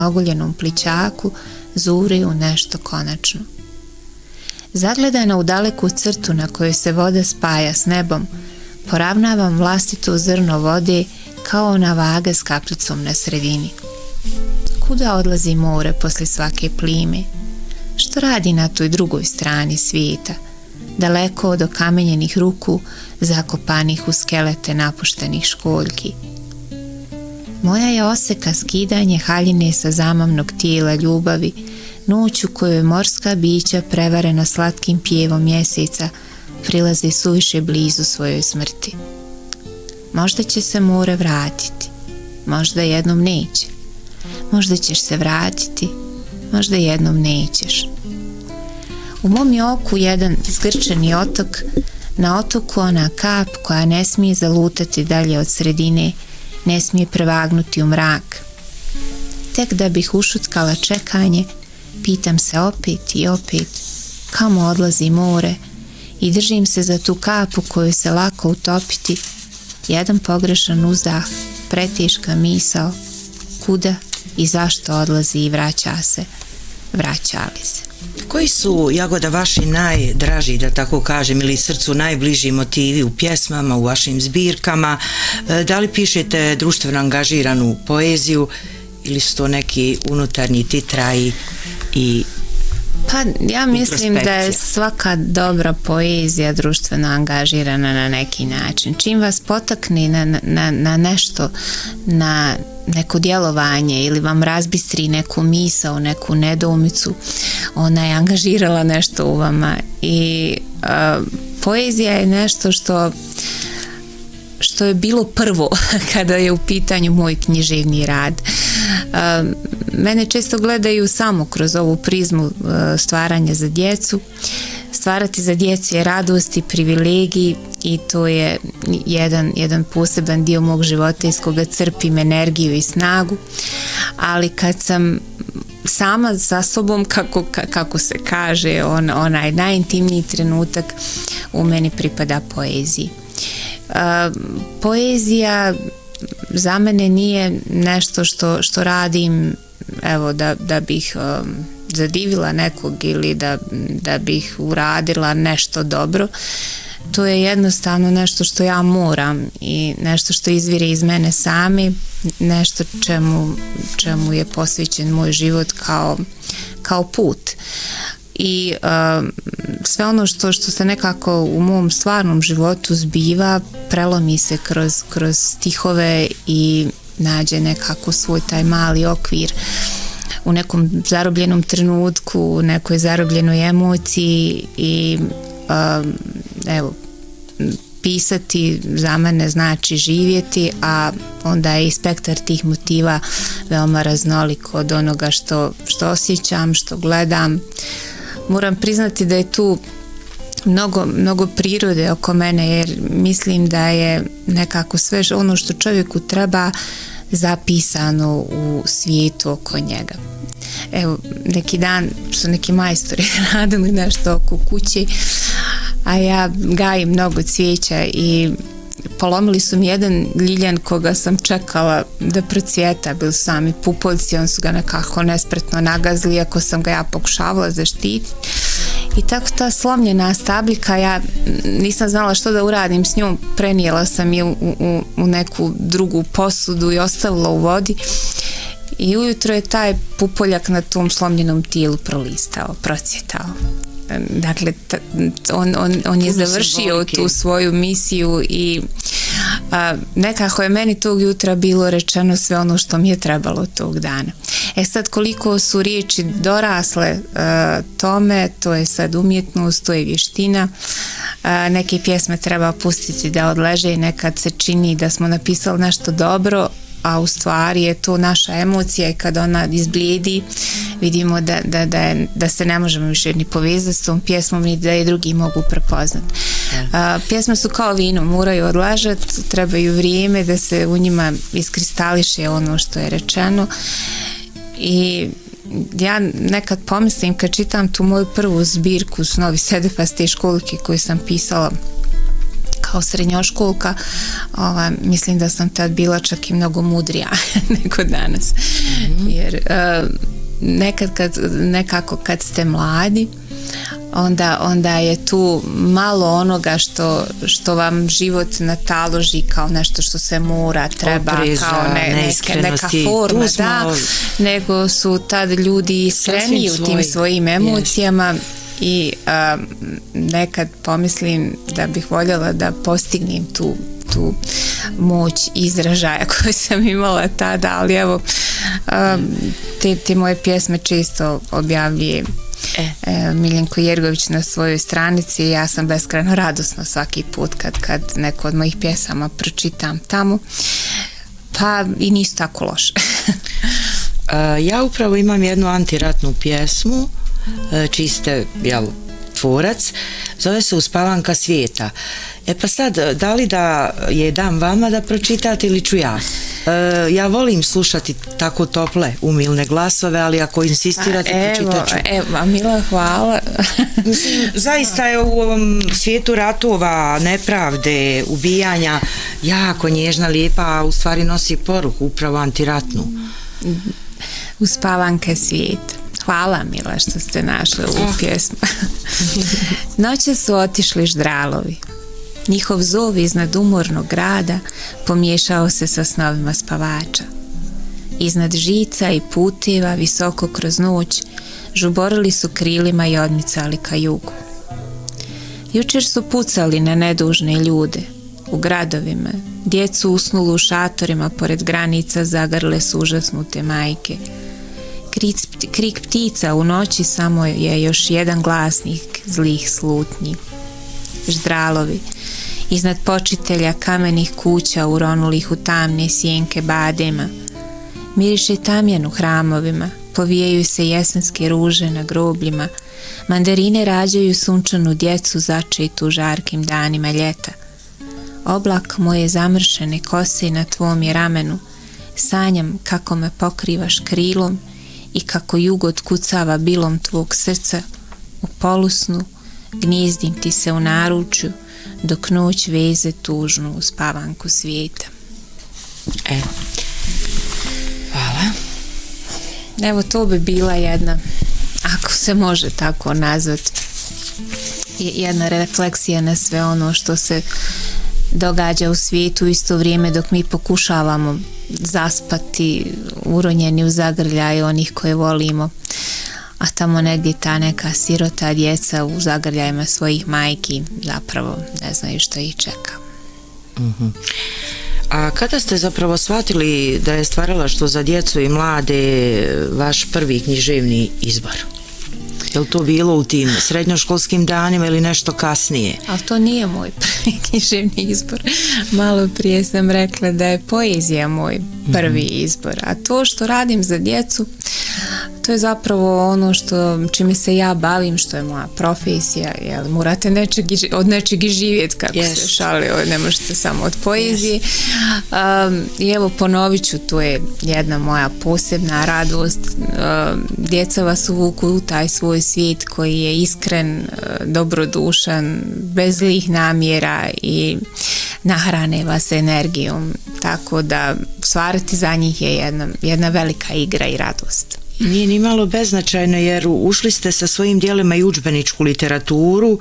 oguljenom plićaku zuri u nešto konačno. Zagledana u daleku crtu na kojoj se voda spaja s nebom, poravnavam vlastito zrno vode kao ona vaga s kapljicom na sredini. Kuda odlazi more posle svake plime? Što radi na toj drugoj strani svijeta, daleko od okamenjenih ruku zakopanih u skelete napuštenih školjki? Moja je oseka skidanje haljine sa zamavnog tijela ljubavi, noć u kojoj morska bića prevarena slatkim pjevom mjeseca prilaze suviše blizu svojoj smrti. Možda će se more vratiti, možda jednom neće. Možda ćeš se vratiti, možda jednom nećeš. U mom je oku jedan zgrčeni otok, na otoku ona kap koja ne smije zalutati dalje od sredine, ne smije prevagnuti u mrak. Tek da bih ušutkala čekanje, pitam se opet i opet kamo odlazi more i držim se za tu kapu koju se lako utopiti. Jedan pogrešan uzdah, preteška misao, kuda i zašto odlazi i vraća se, vraća li se. Koji su, Jagoda, vaši najdraži, da tako kažem, ili srcu najbliži motivi u pjesmama, u vašim zbirkama? Da li pišete društveno angažiranu poeziju ili su to neki unutarnji titraji i Pa ja mislim da je svaka dobra poezija društveno angažirana na neki način. Čim vas potakne na nešto, na neko djelovanje ili vam razbistri neku misao, neku nedoumicu, ona je angažirala nešto u vama i poezija je nešto što je bilo prvo kada je u pitanju moj književni rad. Mene često gledaju samo kroz ovu prizmu stvaranja za djecu. Stvarati za djecu je radost i privilegij i to je jedan poseban dio mog života iz koga crpim energiju i snagu, ali kad sam sama sa sobom, kako se kaže, onaj najintimniji trenutak, u meni pripada poeziji. Poezija za mene nije nešto što radim evo da bih zadivila nekog ili da bih uradila nešto dobro. To je jednostavno nešto što ja moram i nešto što izvire iz mene sami, nešto čemu je posvećen moj život kao put. I sve ono što se nekako u mom stvarnom životu zbiva prelomi se kroz stihove i nađe nekako svoj taj mali okvir u nekom zarobljenom trenutku, u nekoj zarobljenoj emociji i evo, pisati za mene znači živjeti, a onda je i spektar tih motiva veoma raznolik od onoga što osjećam, što gledam. Moram priznati da je tu mnogo prirode oko mene, jer mislim da je nekako sve ono što čovjeku treba zapisano u svijetu oko njega. Evo, neki dan su neki majstori radili nešto oko kuće, a ja gajim mnogo cvijeća i polomili su mi jedan ljiljan koga sam čekala da procvjeta, bili su sami pupoljci, on su ga nekako nespretno nagazili, ako sam ga ja pokušavala zaštititi. I tako ta slomljena stabljika, ja nisam znala što da uradim s njom, prenijela sam je u neku drugu posudu i ostavila u vodi. I ujutro je taj pupoljak na tom slomljenom tijelu prolistao, procvjetao. Dakle, on je završio tu svoju misiju i nekako je meni tog jutra bilo rečeno sve ono što mi je trebalo tog dana. Sad, koliko su riječi dorasle tome, to je sad umjetnost, to je vještina. Neke pjesme treba pustiti da odleže i nekad se čini da smo napisali nešto dobro, a u stvari je to naša emocija i kada ona izblijedi vidimo da se ne možemo više ni povezati s tom pjesmom ni da je drugi mogu prepoznati. Pjesme su kao vino, moraju odlažati, trebaju vrijeme da se u njima iskristališe ono što je rečeno. I ja nekad pomislim kad čitam tu moju prvu zbirku Snovi Sedefa s te školke koju sam pisala kao srednjoškolka, mislim da sam tad bila čak i mnogo mudrija nego danas. Jer nekako kad ste mladi, onda je tu malo onoga što vam život nataloži kao nešto što se mora, treba, opreza, kao neka forma, da, nego su tad ljudi iskreni u tim svojim emocijama. I nekad pomislim da bih voljela da postignem tu moć izražaja koju sam imala tada, ali evo te moje pjesme često objavljuje Miljenko Jergović na svojoj stranici. Ja sam beskrajno radosna svaki put kad neko od mojih pjesama pročitam tamo, pa i nisu tako loše. Ja upravo imam jednu antiratnu pjesmu čiji ste tvorac, zove se Uspavanka svijeta. Pa sad, da li da je dam vama da pročitate ili ću ja? Ja volim slušati tako tople, umilne glasove, ali ako insistirate, pročitat ću. Evo, Mila, hvala. Mislim, zaista je u ovom svijetu ratova, nepravde, ubijanja jako nježna, lijepa, a u stvari nosi poruku, upravo antiratnu. Uspavanka svijeta. Hvala, Mila, što ste našli ovu pjesmu. Noće su otišli ždralovi. Njihov zov iznad umornog grada pomiješao se sa snovima spavača. Iznad žica i puteva, visoko kroz noć, žuborili su krilima i odmicali ka jugu. Jučer su pucali na nedužne ljude. U gradovima, djecu usnulu u šatorima pored granica zagrle su užasnute majke. Krik ptica u noći samo je još jedan glasnik zlih slutnji. Ždralovi, iznad počitelja kamenih kuća uronulih u tamne sjenke badema. Miriše tamjan u hramovima, povijaju se jesenske ruže na grobljima, mandarine rađaju sunčanu djecu začetu u žarkim danima ljeta. Oblak moje zamršene kose na tvom je ramenu, sanjam kako me pokrivaš krilom i kako jug otkucava bilom tvog srca, u polusnu gnjezdim ti se u naručju, dok noć veze tužnu uspavanku svijeta. Hvala. Evo, to bi bila jedna, ako se može tako nazvati, jedna refleksija na sve ono što se događa u svijetu u isto vrijeme dok mi pokušavamo zaspati uronjeni u zagrljaj onih koje volimo, a tamo negdje ta neka sirota djeca u zagrljajima svojih majki zapravo ne znaju što ih čeka. A kada ste zapravo shvatili da je stvaralaštvo za djecu i mlade vaš prvi književni izbor? Je li to bilo u tim srednjoškolskim danima ili nešto kasnije? Ali to nije moj prvi književni izbor. Malo prije sam rekla da je poezija moj prvi izbor, a to što radim za djecu, to je zapravo ono čime se ja bavim, što je moja profesija. Jel, morate od nečeg i živjeti, kako se šali, ne možete samo od poezije. I evo, ponovit ću, to je jedna moja posebna radost. Djeca vas uvuku u taj svoj svijet koji je iskren, dobrodušan, bez zlih namjera i nahrane vas energijom, tako da stvarati za njih je jedna velika igra i radost. Nije ni malo beznačajno, jer ušli ste sa svojim djelima i udžbeničku literaturu.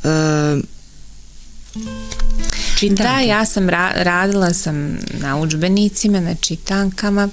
Da, ja sam radila sam na udžbenicima, na čitankama,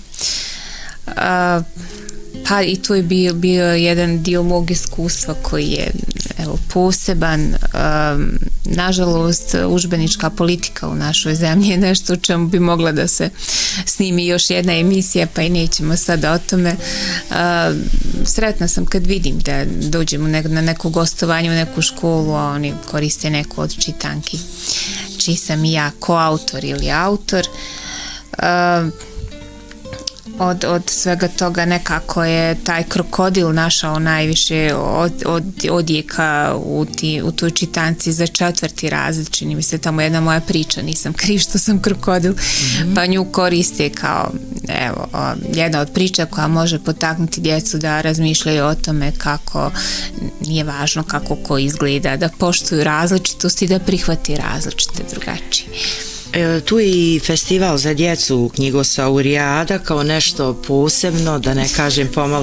pa i to je bio jedan dio mog iskustva koji je poseban. Nažalost, udžbenička politika u našoj zemlji je nešto o čemu bi mogla da se snimi još jedna emisija, pa i nećemo sada o tome. Sretna sam kad vidim da dođemo na neko gostovanje u neku školu, a oni koriste neku od čitanki čiji sam i ja koautor ili autor. od svega toga nekako je taj krokodil našao najviše odjeka u toj čitanci za 4. razred, čini mi se tamo jedna moja priča, nisam kriv što sam krokodil, pa nju koriste kao jedna od priča koja može potaknuti djecu da razmišljaju o tome kako nije važno kako ko izgleda, da poštuju različitosti i da prihvati različite drugačije. Tu je i festival za djecu Knjigosaurijada kao nešto posebno, da ne kažem pomalo